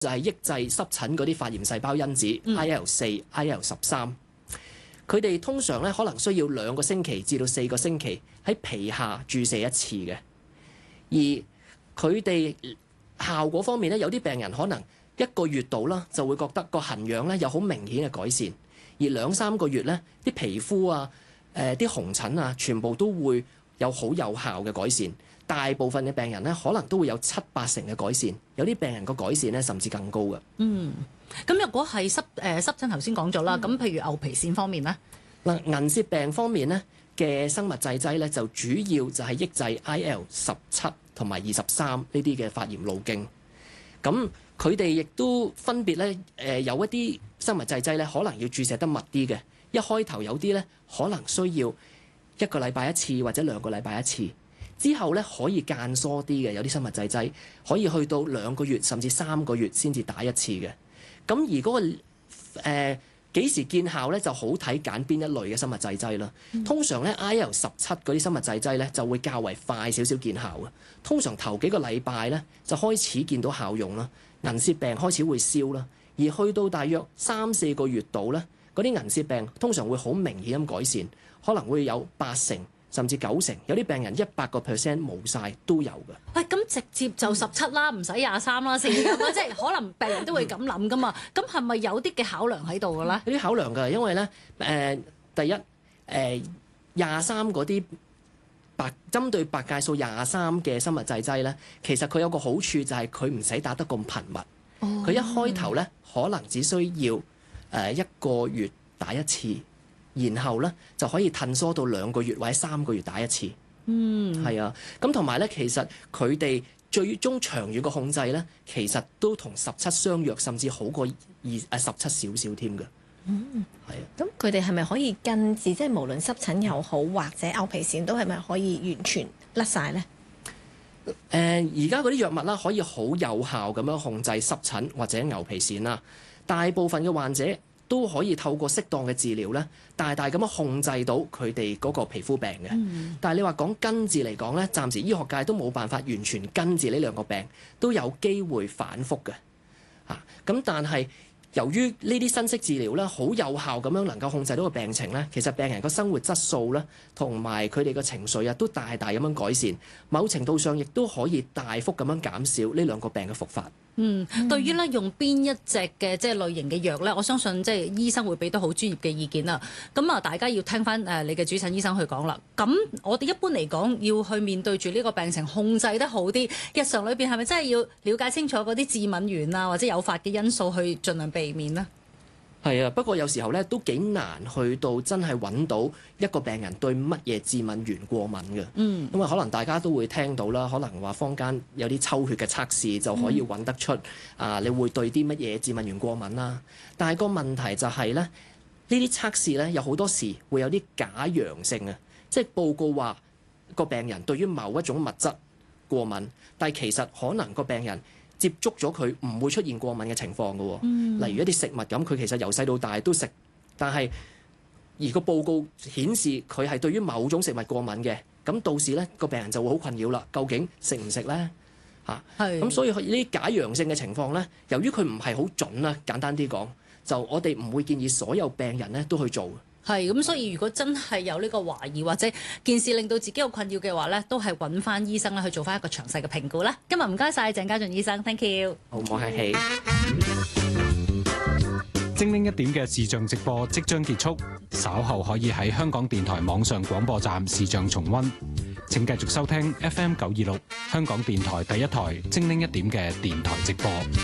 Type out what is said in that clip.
就係抑制濕疹嗰啲發炎細胞因子 IL4、IL13。佢哋通常咧可能需要2個星期至到4個星期喺皮下注射一次嘅。而佢哋效果方面咧，有啲病人可能1個月度啦就會覺得個痕癢咧有好明顯嘅改善，而2-3個月咧啲皮膚啊、啲紅疹啊，全部都會有好有效嘅改善。大部分嘅病人咧，可能都會有7-8成嘅改善，有啲病人個改善咧甚至更高嘅。 咁若果係濕疹頭先講咗啦，咁譬如牛皮癬方面咧， 銀屑病方面咧嘅生物製劑咧就主要就係抑制 IL17同埋23呢啲嘅發炎路徑。咁佢哋亦都分別咧有一啲生物製劑咧可能要注射得密啲嘅，一開頭有啲咧可能需要1個禮拜一次或者2個禮拜一次。之後咧可以間疏啲嘅，有啲生物製劑可以去到2個月甚至3個月先至打一次嘅。咁而嗰個幾時見效咧，就好睇揀邊一類嘅生物製劑啦。通常咧 IL17嗰啲生物製劑咧就會較為快少少見效嘅。通常頭幾個禮拜咧就開始見到效用啦，銀屑病開始會消啦。而去到大約3-4個月度咧，嗰啲銀屑病通常會好明顯咁改善，可能會有8成。甚至9成，有啲病人100% 冇晒都有嘅。 喂，咁直接就17啦，唔使23啦，先咁啊！即係可能病人都會咁諗噶嘛。咁係咪有啲嘅考量喺度嘅咧？ 有啲考量㗎，因為咧第一23嗰啲針對白介素23嘅生物製劑咧，其實佢有個好處就係佢唔使打得咁頻密。佢一開頭咧可能只需要1個月打一次。然後咧就可以褪疏到2個月或者3個月打一次。係啊。咁同埋咧，其實佢哋最終長遠嘅控制咧，其實都同17相若，甚至好過17少少添嘅。係啊。 咁佢哋係咪可以根治？即係無論濕疹又好，或者牛皮癬都係咪可以完全甩晒咧？ 而家嗰啲藥物啦，可以好有效咁樣控制濕疹或者牛皮癬啦。大部分嘅患者都可以透過適當嘅治療咧，大大咁樣控制到佢哋嗰個皮膚病嘅。但係你話講根治嚟講咧，暫時醫學界都冇辦法完全根治呢2個病，都有機會反覆嘅。咁但係由於呢啲新式治療咧，好有效咁樣能夠控制到個病情咧，其實病人個生活質素咧，同埋佢哋個情緒啊，都大大咁樣改善。某程度上亦都可以大幅咁樣減少呢2個病嘅復發。 對於咧用邊一隻嘅即係類型嘅藥咧，我相信即係醫生會俾到好專業嘅意見啦。咁啊，大家要聽翻你嘅主診醫生去講啦。咁我哋一般嚟講要去面對住呢個病情控制得好啲，日常裏邊係咪真係要了解清楚嗰啲致敏原啊或者誘發嘅因素去盡量避免呢？ 係啊，不過有時候咧都幾難去到真係揾到一個病人對乜嘢致敏原過敏嘅。因為可能大家都會聽到啦，可能話坊間有啲抽血嘅測試就可以揾得出你會對啲乜嘢致敏原過敏啦。但係個問題就係咧，呢啲測試咧有好多時會有啲假陽性啊，即係報告話個病人對於某一種物質過敏，但係其實可能個病人接觸咗佢唔會出現過敏嘅情況嘅。例如一啲食物咁，佢其實由細到大都食，但係而個報告顯示佢係對於某種食物過敏嘅，咁到時咧個病人就會好困擾啦。究竟食唔食咧？咁所以呢啲假陽性嘅情況咧，由於佢唔係好準啦，簡單啲講，就我哋唔會建議所有病人咧都去做。 係咁，所以如果真係有呢個懷疑或者件事令到自己有困擾嘅話咧，都係揾翻醫生咧去做翻一個詳細嘅評估啦。今日唔該晒鄭家俊醫生 ，thank you。 好，唔好客氣。 精靈一點嘅視像直播即將結束，稍後可以喺香港電台網上廣播站視像重溫。請繼續收聽 FM 926香港電台第一台精靈一點嘅電台直播。